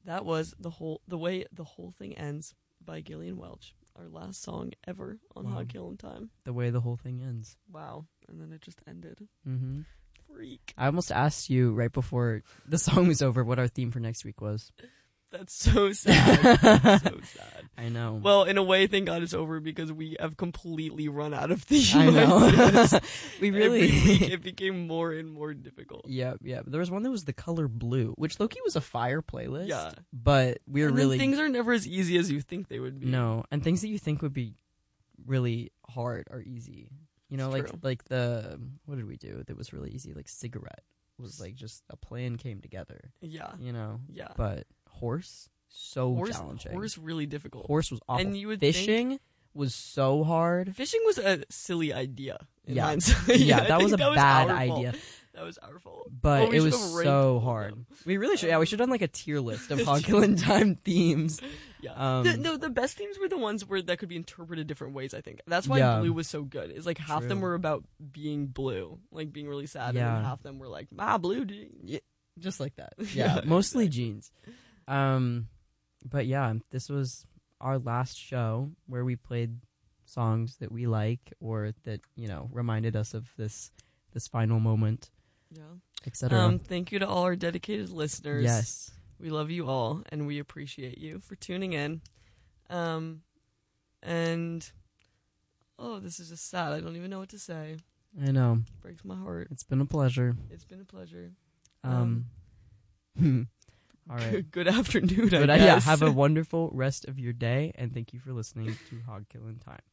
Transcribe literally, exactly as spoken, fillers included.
that was the whole the way the whole thing ends by Gillian Welch, our last song ever on Wow. Hog Killing Time. The way the whole thing ends. Wow, and then it just ended. Mm-hmm. Freak. I almost asked you right before the song was over what our theme for next week was. That's so sad. That's so sad. I know. Well, in a way, thank God it's over because we have completely run out of theme. I know. ideas. We really. Every week it became more and more difficult. Yeah, yeah. There was one that was the color blue, which Loki was a fire playlist. Yeah. But we were And then really things are never as easy as you think they would be. no, and things that you think would be really hard are easy. You know, It's like true. like the what did we do that was really easy? Like cigarette was like just a plan came together. Yeah. You know, Yeah. but horse so horse, challenging. horse really difficult. Horse was awful. And you would think- Fishing was so hard. Fishing was a silly idea. In Yeah. hindsight. Yeah, I that was a think bad our fault. idea. That was our fault. But Well, we it should was have ranked so all of hard. them. We really should. Yeah, we should have done like a tier list of Hog Killing Time themes. Yeah. Um, the, no, the best themes were the ones where that could be interpreted different ways, I think. That's why Yeah. Blue was so good. Is like half them True. were about being blue, like being really sad, and Yeah. then half them were like, "My blue jeans." Yeah, just like that. Yeah, Yeah, mostly exactly. jeans. Um, but yeah, this was our last show where we played songs that we like or that you know reminded us of this this final moment, Yeah. et cetera. Um, thank you to all our dedicated listeners. Yes, We love you all, and we appreciate you for tuning in. Um, and oh, this is just sad. I don't even know what to say. I know. Breaks my heart. It's been a pleasure. It's been a pleasure. Um, all right. Good afternoon. I But uh, guess. yeah, have a wonderful rest of your day, and thank you for listening to Hog Killing Time.